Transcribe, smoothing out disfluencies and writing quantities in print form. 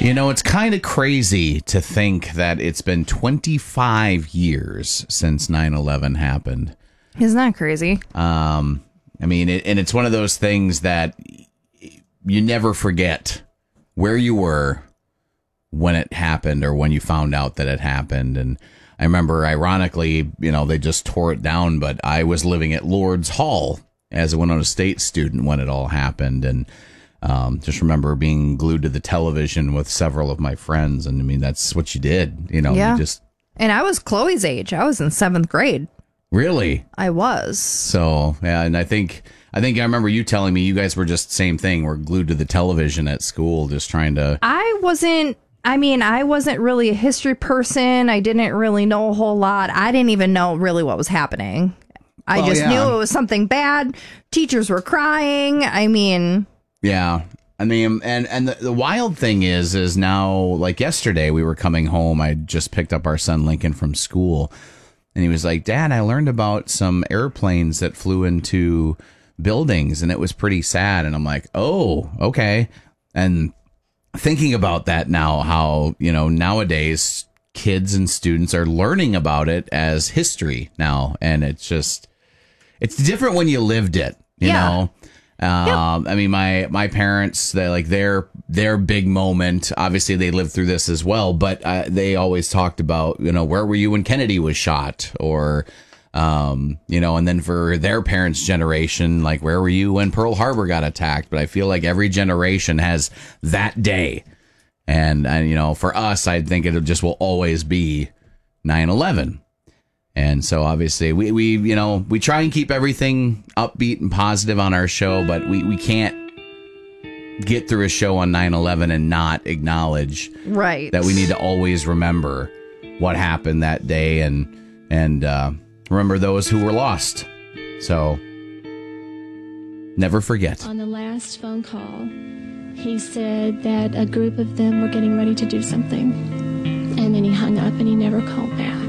It's kind of crazy to think that it's been 25 years since 9/11 happened. Isn't that crazy? And it's one of those things that you never forget where you were when it happened or when you found out that it happened. And I remember, ironically, they just tore it down, but I was living at Lourdes Hall as a Winona State student when it all happened. And just remember being glued to the television with several of my friends. And that's what you did, Yeah. You just. And I was Chloe's age. I was in 7th grade. Really? I was. So, yeah. And I think I remember you telling me you guys were just the same thing. We're glued to the television at school, just trying to. I wasn't really a history person. I didn't really know a whole lot. I didn't even know really what was happening. I knew it was something bad. Teachers were crying. Yeah. And the wild thing is now, like yesterday, we were coming home. I just picked up our son Lincoln from school. And he was like, Dad, I learned about some airplanes that flew into buildings. And it was pretty sad. And I'm like, oh, okay. And thinking about that now, how, nowadays kids and students are learning about it as history now. And it's different when you lived it, you know? My parents, their big moment, obviously they lived through this as well, but they always talked about, where were you when Kennedy was shot, or, and then for their parents' generation, like, where were you when Pearl Harbor got attacked? But I feel like every generation has that day. And for us, I think it just will always be 9/11. And so obviously we try and keep everything upbeat and positive on our show, but we can't get through a show on 9/11 and not acknowledge that we need to always remember what happened that day and remember those who were lost. So never forget. On the last phone call, he said that a group of them were getting ready to do something, and then he hung up and he never called back.